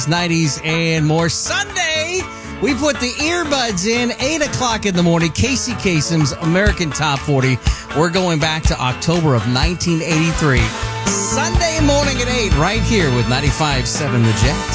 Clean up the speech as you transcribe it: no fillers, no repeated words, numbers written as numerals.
90s, and more. Sunday, we put the earbuds in, 8 o'clock in the morning. Casey Kasem's American Top 40. We're going back to October of 1983. Sunday morning at 8, right here with 95.7 The Jet.